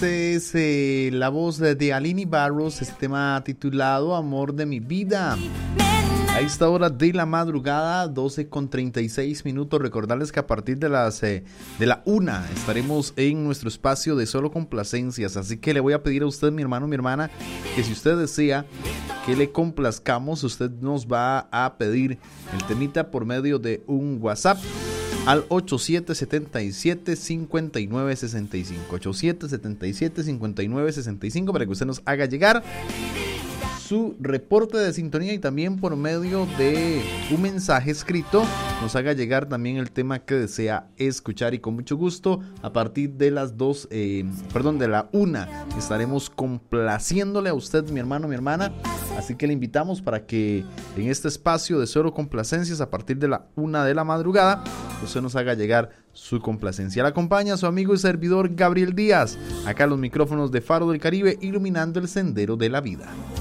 Este es la voz de Alini Barros, este tema titulado Amor de mi vida. A esta hora de la madrugada, 12:36. Recordarles que a partir de la 1 estaremos en nuestro espacio de solo complacencias. Así que le voy a pedir a usted, mi hermano, mi hermana, que si usted desea que le complazcamos, usted nos va a pedir el temita por medio de un WhatsApp al 8777-5965. 8777-5965 para que usted nos haga llegar su reporte de sintonía y también por medio de un mensaje escrito nos haga llegar también el tema que desea escuchar, y con mucho gusto a partir de las de la 1 estaremos complaciéndole a usted, mi hermano, mi hermana. Así que le invitamos para que en este espacio de solo complacencias a partir de la 1 de la madrugada usted nos haga llegar su complacencia. Le acompaña su amigo y servidor Gabriel Díaz, acá los micrófonos de Faro del Caribe, iluminando el sendero de la vida.